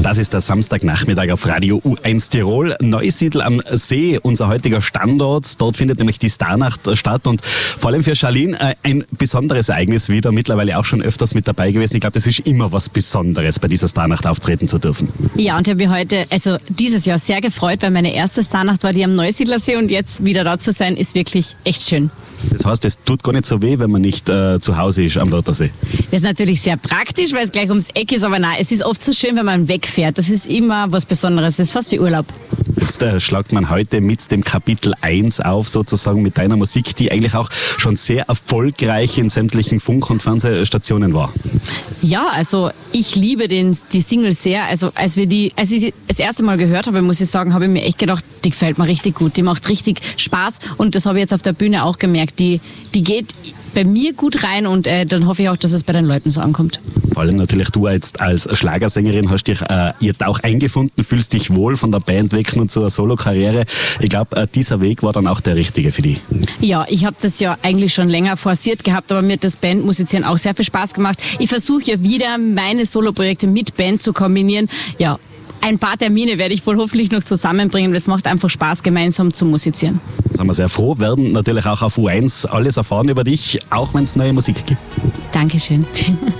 Das ist der Samstagnachmittag auf Radio U1 Tirol. Neusiedl am See, unser heutiger Standort. Dort findet nämlich die Starnacht statt und vor allem für Charlene ein besonderes Ereignis wieder. Mittlerweile auch schon öfters mit dabei gewesen. Ich glaube, das ist immer was Besonderes, bei dieser Starnacht auftreten zu dürfen. Ja, und ich habe mich heute, also dieses Jahr sehr gefreut, weil meine erste Starnacht war die am Neusiedler See und jetzt wieder da zu sein, ist wirklich echt schön. Das heißt, es tut gar nicht so weh, wenn man nicht zu Hause ist am Wörthersee. Das ist natürlich sehr praktisch, weil es gleich ums Eck ist, aber nein, es ist oft so schön, wenn man wegfährt. Das ist immer was Besonderes, das ist fast wie Urlaub. Jetzt schlagt man heute mit dem Kapitel 1 auf, sozusagen mit deiner Musik, die eigentlich auch schon sehr erfolgreich in sämtlichen Funk- und Fernsehstationen war. Ja, also ich liebe die Single sehr. Also als ich sie das erste Mal gehört habe, muss ich sagen, habe ich mir echt gedacht, die gefällt mir richtig gut. Die macht richtig Spaß und das habe ich jetzt auf der Bühne auch gemerkt. Die geht bei mir gut rein und dann hoffe ich auch, dass es bei den Leuten so ankommt. Vor allem natürlich du jetzt als Schlagersängerin hast dich jetzt auch eingefunden, fühlst dich wohl von der Band weg und zur Solo-Karriere. Ich glaube, dieser Weg war dann auch der richtige für dich. Ja, ich habe das ja eigentlich schon länger forciert gehabt, aber mir hat das Bandmusizieren auch sehr viel Spaß gemacht. Ich versuche ja wieder, meine Solo-Projekte mit Band zu kombinieren. Ja, ein paar Termine werde ich wohl hoffentlich noch zusammenbringen. Das macht einfach Spaß, gemeinsam zu musizieren. Da sind wir sehr froh, werden natürlich auch auf U1 alles erfahren über dich, auch wenn es neue Musik gibt. Dankeschön.